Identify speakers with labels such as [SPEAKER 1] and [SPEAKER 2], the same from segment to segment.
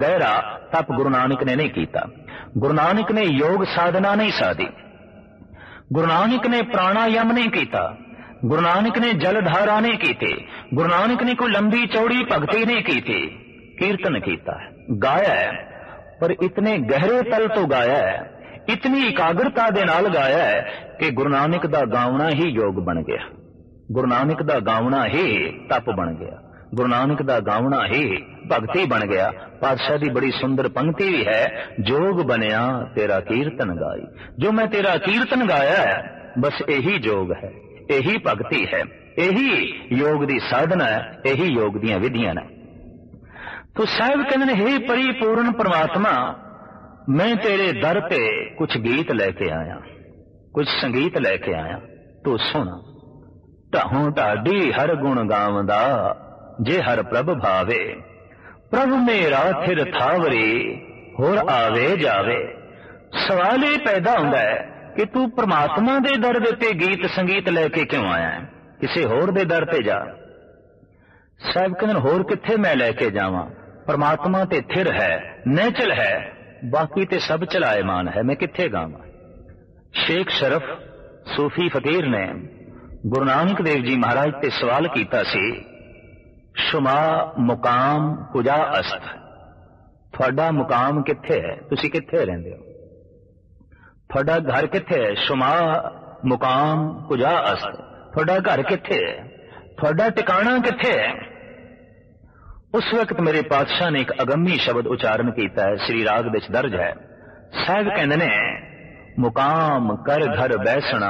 [SPEAKER 1] गहरा तप गुरु नानक ने नहीं किया। गुरु नानक ने योग साधना नहीं साधी, गुरु नानक ने प्राणायाम नहीं किया, गुरु नानक ने जलधारा नहीं की, गुरु नानक ने कोई लंबी चौड़ी भक्ति नहीं की थी। कीर्तन किया, गाया है, पर इतने गहरे तल तो गाया है, इतनी एकाग्रता दे नाल गाया है कि गुरु नानक दा गावना ही योग बन गया, गुरु नानक दा गावना ही तप बन गया, गुरु नानक दा गावना ही भगती बन गया। पातशाह दी बड़ी सुंदर पंक्ति भी है, जोग बनया तेरा कीर्तन गाई। जो मैं तेरा कीर्तन गाया है बस यही जोग है, यही भगती है, यही योग दी साधना है, यही योग दी विधियां ने। तो साहब कहते हैं, हे परिपूर्ण परमात्मा, मैं तेरे दर पे कुछ गीत लेके आया, कुछ संगीत लेके आया, तो सुन। ढाहों ढाडी हर गुण गावदा जे हर प्रभ भावे, प्रभ मेरा थिर थावरे होर आवे जावे। सवाल ये पैदा होता है कि तू परमात्मा दे दर दे ते गीत संगीत लेके क्यों आया है, किसी होर दे दर पे जा। साहब कहते होर किथे मैं लेके जावां, परमात्मा ते थिर है, नेचल है, बाकी ते सब चलाएमान है, मैं किथे गावां। शेख शरफ सूफी फकीर ने गुरु नानक देव जी महाराज ते सवाल कीता सी, शुमा मुकाम कुजा अस्त, थोड़ा मुकाम किथे है, तुसी किथे रहिंदे हो, थोड़ा घर किथे है। शुमा मुकाम कुजा अस्त, थोड़ा घर किथे है, थोड़ा टिकाणा किथे है। उस वक्त मेरे पातशाह ने एक अगम्मी शब्द उच्चारण किया है, श्री राग विच दर्ज है। साहब कहंदे ने, मुकाम कर घर बैसना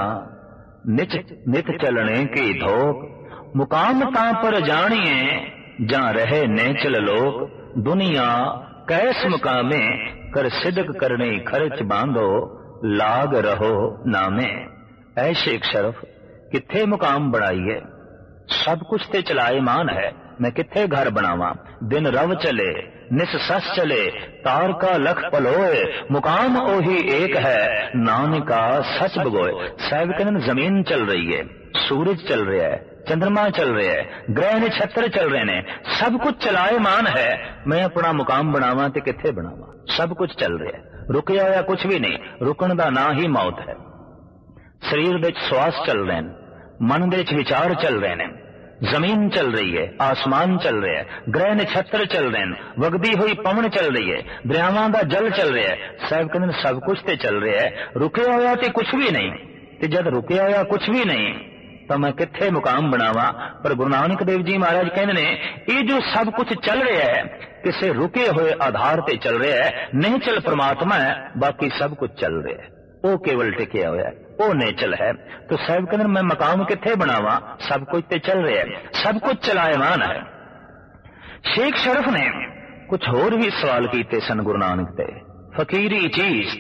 [SPEAKER 1] नित चलने की धोक, मुकाम तां पर जानिए जा रहे नेचल लोक, दुनिया कैस मुकामे कर सिदक करने खर्च बांधो, लाग रहो नामे। ऐ शेख शरफ, किथे मुकाम बनाइए, सब कुछ ते चलाएमान है, मैं किथे घर बनावा। दिन रव चले निस सस चले, तार का लख पलोए, मुकाम ओही एक है, नानका सच बगोए। साहब कहते जमीन चल रही है, सूरज चल रहा है, चंद्रमा चल रहा है, ग्रह नक्षत्र चल रहे ने, सब कुछ चलाएमान है, मैं अपना मुकाम बनावा ते किथे बनावा। सब कुछ चल रहा है, रुकया या कुछ भी नहीं, रुकन दा ना ही मौत है। शरीर विच श्वास चल रहे हैं, मन दे विच विचार चल रहे हैं, जमीन चल रही है, आसमान चल रहा है, ग्रह नक्षत्र चल रहे हैं, वगदी हुई पवन चल रही है, दरियावां दा जल चल रहा है। साहब कहते सब कुछ ते चल रहा है, रुकया होया ते कुछ भी नहीं, ते जब रुकया होया कुछ भी नहीं तो मैं किथे मुकाम बनावा। पर गुरु नानक देव जी महाराज कहते ने, ये जो सब कुछ चल रहा है किसी रुके हुए आधार ते चल रहा है, नहीं चल परमात्मा है, बाकी सब कुछ चल रहा है, वो केवल टिकया हुआ है, वो नेचल है। तो साहब कहते मैं मकाम किथे बनावा, सब कुछ ते चल रहा है, सब कुछ चलाएमान है। शेख शरफ ने कुछ होर भी सवाल किए सन गुरु नानक ते, फकीरी चीज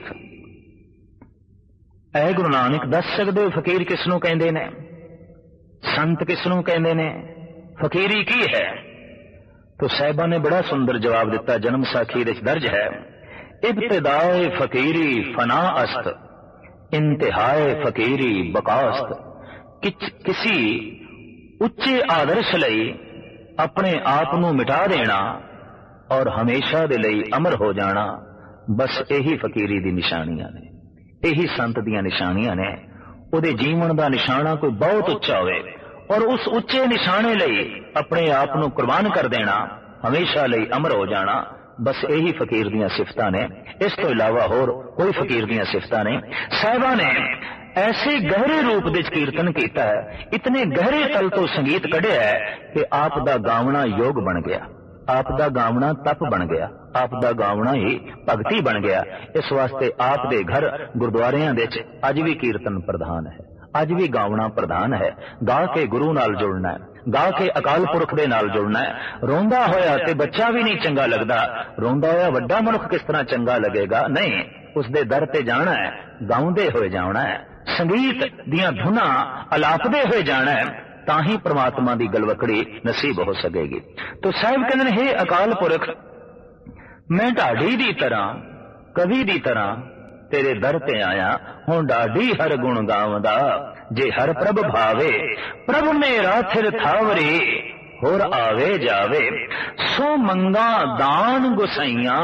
[SPEAKER 1] ऐ गुरु नानक दस सकदे हो फकीर किसनों कहंदे ने, संत किसनों कहंदे ने, फकीरी की है। तो साहिबा ने बड़ा सुंदर जवाब दिता, जन्म साखी विच दर्ज है, इब्तिदाए फकीरी फना अस्त, इंतहाए फकीरी बकास्त। किसी उच्चे आदर्श लई अपने आप नूं मिटा देना और हमेशा दे लई अमर हो जाना, बस यही फकीरी दी निशानियां ने, यही संत दियां निशानियां ने। उहदे जीवन दा निशाना कोई बहुत उच्चा होवे और उस उच्चे निशाने लई अपने आप नूं कुर्बान कर देना, हमेशा लई अमर हो जाना, बस यही फकीर दियां सिफतां ने। इस तो इलावा होर कोई फकीर दियां सिफतां नहीं। साहिबा ने ऐसे गहरे रूप विच कीर्तन किया है, इतने गहरे तल तो संगीत कढ़िया है कि आप दा गावना योग बन गया, आप दा गावना तप बन गया, आप दा गावना ही भगती बन गया। इस वास्ते आप दे घर गुरुद्वारियां विच अज भी कीर्तन प्रधान है, अज भी गावना प्रधान है। गा के गुरु नाल जुड़ना है, गा के अकाल पुरख दे नाल जुड़ना है। रोंदा होया ते बच्चा भी नहीं चंगा लगदा, रोंदा होया वड्डा मनुख किस तरह चंगा लगेगा, नहीं, उसदे दर ते जाना है, गाउंदे होए जाना है, संगीत दियां धुना अलापदे हुए जाना है, ताही परमात्मा दी गलवकड़ी नसीब हो सकेगी। तो साहिब कहते हैं, हे अकाल पुरख, मैं ढाडी दी तरह, कवि दी तरह तेरे दर ते आया हूं, ढाडी हर गुण गावदा जे हर प्रभ भावे, प्रभ मेरा थिर थावरे होर आवे जावे, सो मंगा दान गुसाइया